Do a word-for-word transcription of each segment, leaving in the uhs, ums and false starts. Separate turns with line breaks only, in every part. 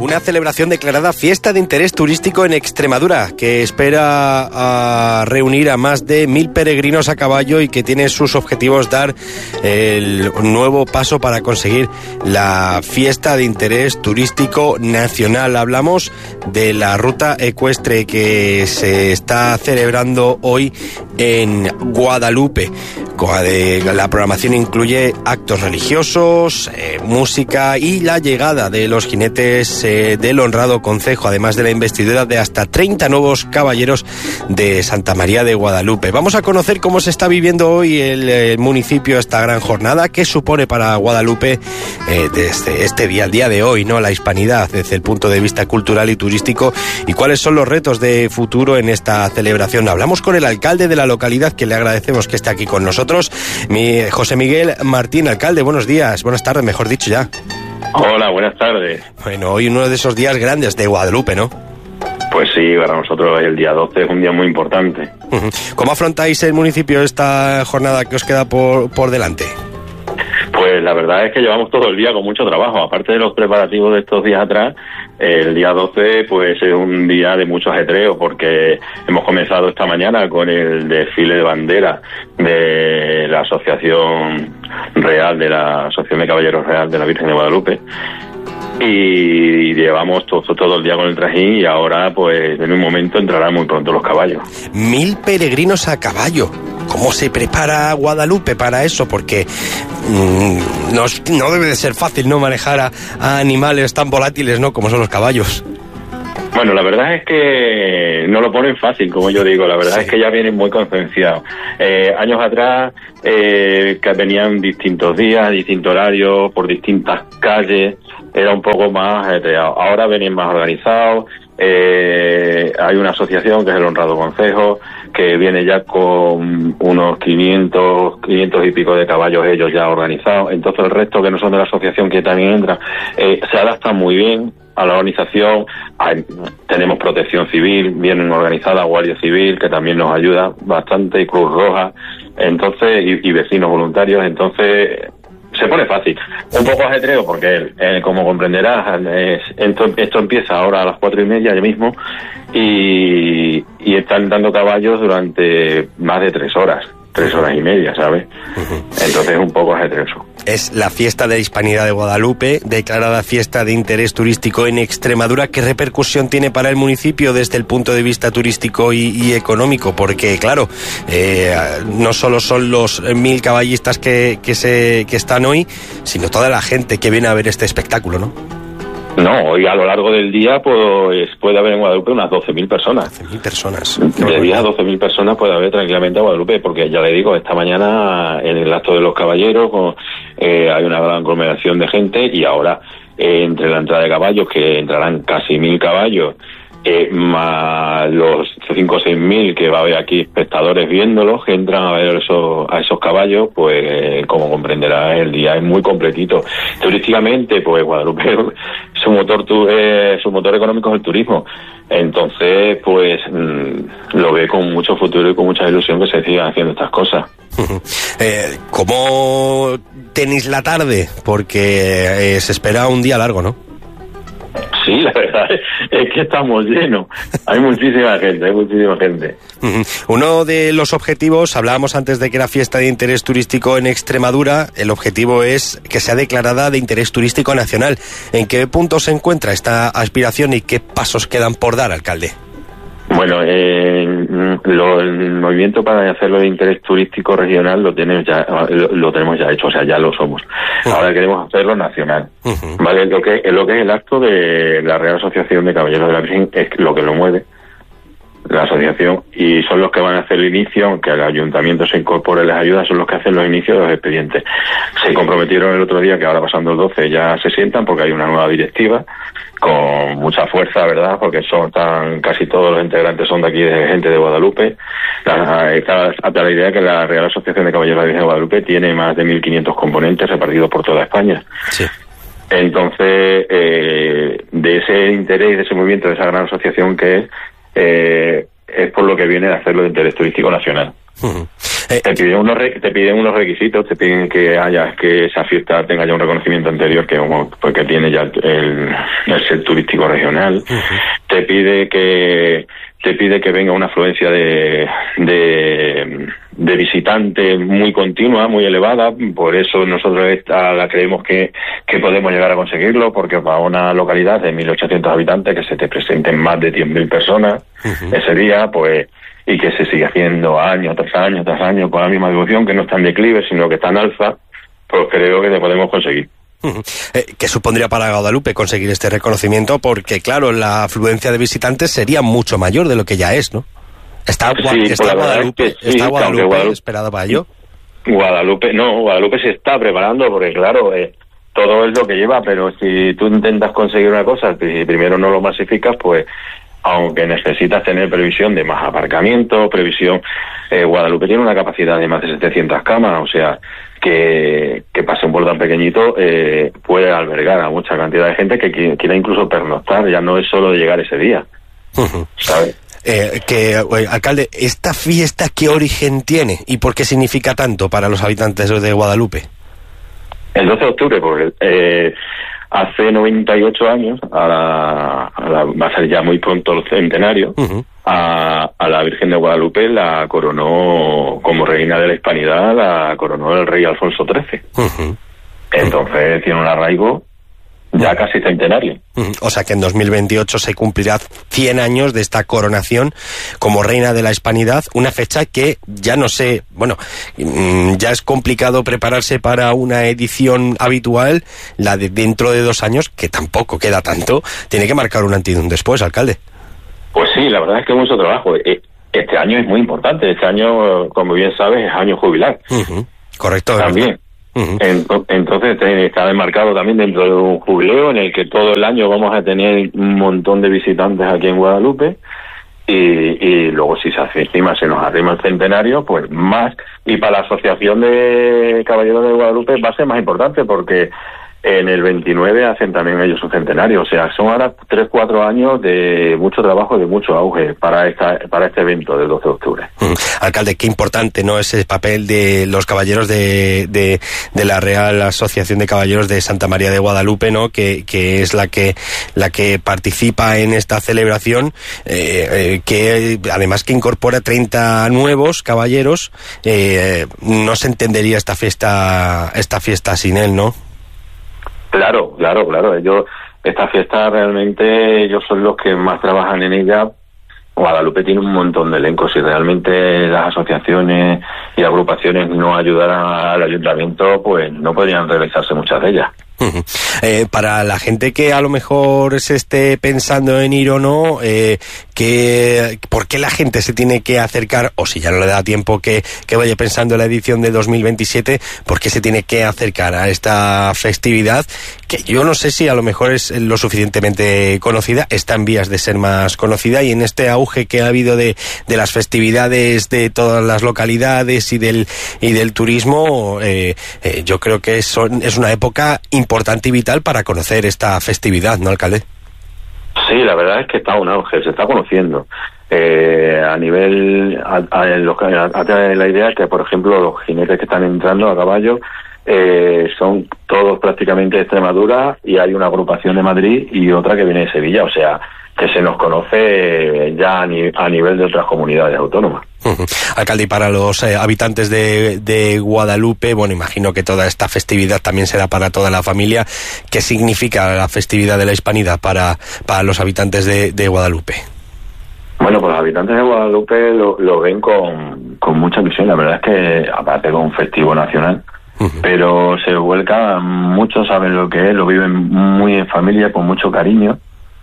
una celebración declarada fiesta de interés turístico en Extremadura, que espera a reunir a más de mil peregrinos a caballo y que tiene sus objetivos dar el nuevo paso para conseguir la fiesta de interés turístico nacional. Hablamos de la ruta ecuestre que se está celebrando hoy en Guadalupe. La programación incluye actos religiosos, eh, música y la llegada de los jinetes eh, del honrado concejo, además de la investidura de hasta treinta nuevos caballeros de Santa María de Guadalupe. Vamos a conocer cómo se está viviendo hoy el, el municipio esta gran jornada, qué supone para Guadalupe eh, desde este día, el día de hoy, ¿no? La hispanidad desde el punto de vista cultural y turístico, y cuáles son los retos de futuro en esta celebración. Hablamos con el alcalde de la localidad, que le agradecemos que esté aquí con nosotros, mi José Miguel Martín. Alcalde, buenos días, buenas tardes, mejor dicho ya.
Hola, buenas tardes.
Bueno, hoy uno de esos días grandes de Guadalupe, ¿no?
Pues sí, para nosotros el día doce es un día muy importante.
¿Cómo afrontáis el municipio esta jornada que os queda por, por delante?
Pues la verdad es que llevamos todo el día con mucho trabajo. Aparte de los preparativos de estos días atrás, el día doce pues es un día de mucho ajetreo, porque hemos comenzado esta mañana con el desfile de bandera de la Asociación Real, de la Asociación de Caballeros Real de la Virgen de Guadalupe. Y llevamos todo, todo el día con el trajín, y ahora pues en un momento entrarán muy pronto los caballos.
Mil peregrinos a caballo. ¿Cómo se prepara Guadalupe para eso? Porque mmm, no, no debe de ser fácil, ¿no?, manejar a, a animales tan volátiles, ¿no?, como son los caballos.
Bueno, la verdad es que no lo ponen fácil, como yo digo. La verdad sí. Es que ya vienen muy concienciados. Eh, años atrás eh, que venían distintos días, distintos horarios, por distintas calles, era un poco más ajetreado. Ahora vienen más organizados. Eh, hay una asociación que es el Honrado Concejo, que viene ya con unos quinientos, quinientos y pico de caballos ellos ya organizados. Entonces el resto, que no son de la asociación, que también entra, eh, se adaptan muy bien a la organización. Hay, tenemos protección civil, vienen organizada, Guardia Civil, que también nos ayuda bastante, y Cruz Roja, entonces, y, y vecinos voluntarios. Entonces se pone fácil. Un poco ajetreo porque, eh, como comprenderás, eh, esto, esto empieza ahora a las cuatro y media ya mismo, y, y están dando caballos durante más de tres horas, tres horas y media, ¿sabes? Uh-huh. Entonces es un poco ajetreoso.
Es la fiesta de la Hispanidad de Guadalupe, declarada fiesta de interés turístico en Extremadura. ¿Qué repercusión tiene para el municipio desde el punto de vista turístico y, y económico? Porque, claro, eh, no solo son los mil caballistas que, que, se, que están hoy, sino toda la gente que viene a ver este espectáculo, ¿no?
No, hoy a lo largo del día pues puede haber en Guadalupe unas doce mil personas.
doce mil personas.
De diez a doce mil personas puede haber tranquilamente en Guadalupe, porque ya le digo, esta mañana en el acto de los caballeros con, eh, hay una gran aglomeración de gente, y ahora eh, entre la entrada de caballos, que entrarán casi mil caballos, eh, más los cinco o seis mil que va a haber aquí espectadores viéndolos, que entran a ver esos, a esos caballos, pues eh, como comprenderá, el día es muy completito. Turísticamente, pues Guadalupe, su motor tu, eh, su motor económico es el turismo. Entonces, pues mmm, lo ve con mucho futuro y con mucha ilusión que se sigan haciendo estas cosas.
eh, ¿Cómo tenéis la tarde? Porque eh, se espera un día largo, ¿no?
Sí, la verdad es, es que estamos llenos. Hay muchísima gente, hay muchísima gente.
Uno de los objetivos, hablábamos antes de que era fiesta de interés turístico en Extremadura, el objetivo es que sea declarada de interés turístico nacional. ¿En qué punto se encuentra esta aspiración y qué pasos quedan por dar, alcalde?
Bueno, eh, lo, el movimiento para hacerlo de interés turístico regional lo tenemos ya, lo, lo tenemos ya hecho, o sea, ya lo somos. Uh-huh. Ahora queremos hacerlo nacional. Uh-huh. Vale, lo que lo que es el acto de la Real Asociación de Caballeros de la Virgen es lo que lo mueve, la asociación, y son los que van a hacer el inicio, aunque el ayuntamiento se incorpore les ayuda, son los que hacen los inicios de los expedientes. Se comprometieron el otro día que ahora, pasando el doce, ya se sientan, porque hay una nueva directiva con mucha fuerza, ¿verdad? Porque son tan, casi todos los integrantes son de aquí, de gente de Guadalupe. La, está hasta la idea que la Real Asociación de Caballeros de la Virgen de Guadalupe tiene más de mil quinientos componentes repartidos por toda España.
Sí.
Entonces, eh, de ese interés, de ese movimiento, de esa gran asociación que es, eh, es por lo que viene de hacerlo de interés turístico nacional. Uh-huh. eh, te piden unos re, te piden unos requisitos, te piden que haya que esa fiesta tenga ya un reconocimiento anterior que pues que tiene ya el, el ser turístico regional. Uh-huh. Te pide que te pide que venga una afluencia de de, de visitantes muy continua, muy elevada. Por eso nosotros esta, la creemos que que podemos llegar a conseguirlo, porque para una localidad de mil ochocientos habitantes que se te presenten más de diez mil personas uh-huh. ese día, pues, y que se sigue haciendo año tras año tras año con la misma devoción, que no está en declive sino que está en alza, pues creo que te podemos conseguir.
Uh-huh. Eh, ¿Qué supondría para Guadalupe conseguir este reconocimiento? Porque claro, la afluencia de visitantes sería mucho mayor de lo que ya es, ¿no? Está, sí, está Guadalupe, es sí, está Guadalupe, Guadalupe esperado para ello.
Guadalupe, no, Guadalupe se está preparando porque claro, eh, todo es lo que lleva, pero si tú intentas conseguir una cosa y primero no lo masificas, pues aunque necesitas tener previsión de más aparcamiento, previsión, eh, Guadalupe tiene una capacidad de más de setecientas camas, o sea, que, que pase un pueblo tan pequeñito eh, puede albergar a mucha cantidad de gente que quiera incluso pernoctar, ya no es solo de llegar ese día, uh-huh. ¿sabes?
Eh, que, eh, alcalde, ¿esta fiesta qué origen tiene y por qué significa tanto para los habitantes de Guadalupe?
El doce de octubre, porque eh, hace noventa y ocho años, a la, a la, va a ser ya muy pronto el centenario, uh-huh. a, a la Virgen de Guadalupe la coronó como reina de la Hispanidad, la coronó el rey Alfonso trece. Uh-huh. Entonces tiene un arraigo ya casi centenario.
O sea que en dos mil veintiocho se cumplirá cien años de esta coronación como reina de la Hispanidad, una fecha que ya no sé, bueno, ya es complicado prepararse para una edición habitual, la de dentro de dos años, que tampoco queda tanto, tiene que marcar un antes y un después, alcalde.
Pues sí, la verdad es que mucho trabajo. Este año es muy importante, este año, como bien sabes, es año jubilar.
Uh-huh. Correcto.
También. Uh-huh. Entonces está enmarcado también dentro de un jubileo en el que todo el año vamos a tener un montón de visitantes aquí en Guadalupe y, y luego si se hace encima se nos arrima el centenario, pues más, y para la Asociación de Caballeros de Guadalupe va a ser más importante porque en el veintinueve hacen también ellos su centenario, o sea, son ahora tres, cuatro años de mucho trabajo y de mucho auge para esta, para este evento del doce de octubre.
Mm. Alcalde, qué importante, ¿no?, es el papel de los caballeros de, de, de la Real Asociación de Caballeros de Santa María de Guadalupe, ¿no?, que, que es la que, la que participa en esta celebración, eh, eh, que además que incorpora treinta nuevos caballeros, eh, no se entendería esta fiesta, esta fiesta sin él, ¿no?
Claro, claro, claro. Ellos, esta fiesta realmente ellos son los que más trabajan en ella. Guadalupe tiene un montón de elencos y realmente las asociaciones y agrupaciones no ayudaran al ayuntamiento, pues no podrían realizarse muchas de ellas.
Uh-huh. Eh, para la gente que a lo mejor se esté pensando en ir o no, eh, que, ¿por qué la gente se tiene que acercar? O si ya no le da tiempo que, que vaya pensando en la edición de dos mil veintisiete, ¿por qué se tiene que acercar a esta festividad? Que yo no sé si a lo mejor es lo suficientemente conocida, está en vías de ser más conocida, y en este auge que ha habido de, de las festividades de todas las localidades y del, y del turismo, eh, eh, yo creo que son, es una época importante importante y vital para conocer esta festividad, ¿no, alcalde?
Sí, la verdad es que está un auge, se está conociendo. Eh, a nivel, a, a, a, a la idea que, por ejemplo, los jinetes que están entrando a caballo eh, son todos prácticamente de Extremadura, y hay una agrupación de Madrid y otra que viene de Sevilla, o sea, que se nos conoce ya a, ni, a nivel de otras comunidades autónomas.
Uh-huh. Alcalde, y para los eh, habitantes de, de Guadalupe, bueno, imagino que toda esta festividad también será para toda la familia. ¿Qué significa la festividad de la Hispanidad para, para los habitantes de, de Guadalupe?
Bueno, pues los habitantes de Guadalupe lo, lo ven con, con mucha ilusión. La verdad es que, aparte con un festivo nacional, uh-huh. pero se vuelca, muchos saben lo que es, lo viven muy en familia, con mucho cariño.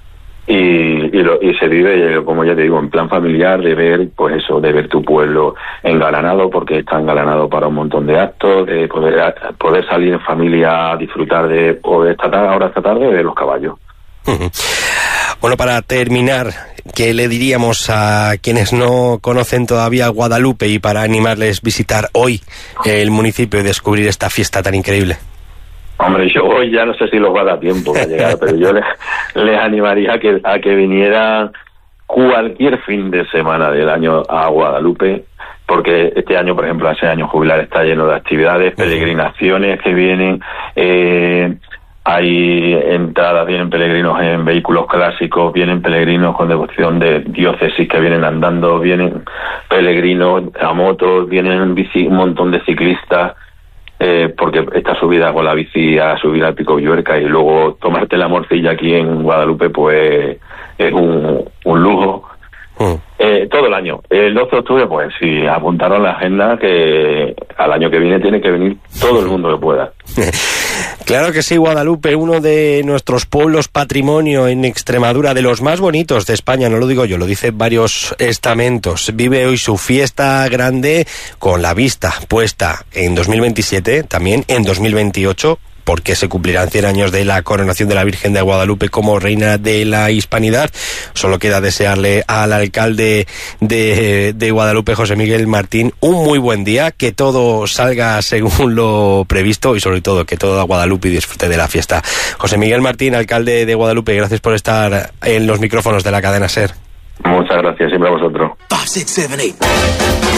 Y, y, lo, y se vive, como ya te digo, en plan familiar, de ver, pues eso, de ver tu pueblo engalanado, porque está engalanado para un montón de actos, de poder poder salir en familia a disfrutar de, o de esta tarde, ahora esta tarde, de los caballos.
Uh-huh. Bueno, para terminar, ¿qué le diríamos a quienes no conocen todavía Guadalupe y para animarles a visitar hoy el municipio y descubrir esta fiesta tan increíble?
Hombre, yo hoy ya no sé si los va a dar tiempo a llegar, pero yo les, les animaría a que, a que vinieran cualquier fin de semana del año a Guadalupe, porque este año, por ejemplo, ese año jubilar está lleno de actividades, peregrinaciones que vienen, eh, hay entradas, vienen peregrinos en vehículos clásicos, vienen peregrinos con devoción de diócesis que vienen andando, vienen peregrinos a motos, vienen bici, un montón de ciclistas, eh, porque esta subida con la bici a subir al Pico Villuerca y luego tomarte la morcilla aquí en Guadalupe, pues es un, un lujo. Mm. Eh, todo el año. El doce de octubre, pues sí, apuntaron la agenda que al año que viene tiene que venir todo el mundo que pueda.
Claro que sí, Guadalupe, uno de nuestros pueblos patrimonio en Extremadura, de los más bonitos de España, no lo digo yo, lo dicen varios estamentos. Vive hoy su fiesta grande con la vista puesta en dos mil veintisiete, también en dos mil veintiocho, porque se cumplirán cien años de la coronación de la Virgen de Guadalupe como reina de la Hispanidad. Solo queda desearle al alcalde de, de Guadalupe, José Miguel Martín, un muy buen día, que todo salga según lo previsto y sobre todo que toda Guadalupe disfrute de la fiesta. José Miguel Martín, alcalde de Guadalupe, gracias por estar en los micrófonos de la cadena SER.
Muchas gracias, siempre a vosotros.
five, six, seven, eight